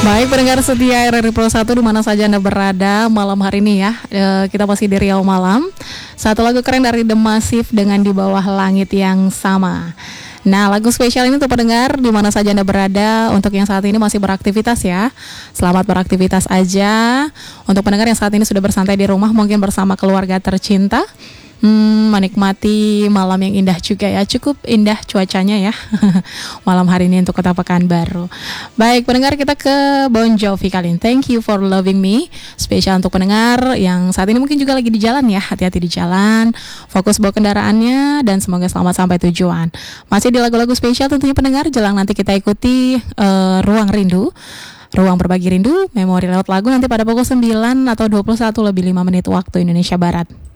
Baik pendengar setia RRI Pro 1 di mana saja Anda berada malam hari ini ya. Kita masih di Riau Malam. Satu lagu keren dari The Massive dengan Di Bawah Langit Yang Sama. Nah, lagu spesial ini untuk pendengar di mana saja Anda berada. Untuk yang saat ini masih beraktivitas ya, selamat beraktivitas aja. Untuk pendengar yang saat ini sudah bersantai di rumah, mungkin bersama keluarga tercinta, menikmati malam yang indah juga ya. Cukup indah cuacanya ya malam hari ini untuk Kota Pekanbaru. Baik pendengar, kita ke Bon Jovi kali ini, Thank You For Loving Me. Spesial untuk pendengar yang saat ini mungkin juga lagi di jalan ya. Hati-hati di jalan, fokus bawa kendaraannya, dan semoga selamat sampai tujuan. Masih di lagu-lagu spesial tentunya pendengar. Jelang nanti kita ikuti Ruang Rindu, Ruang Berbagi Rindu, Memori lewat lagu nanti pada pukul 9 atau 21 lebih 5 menit waktu Indonesia Barat.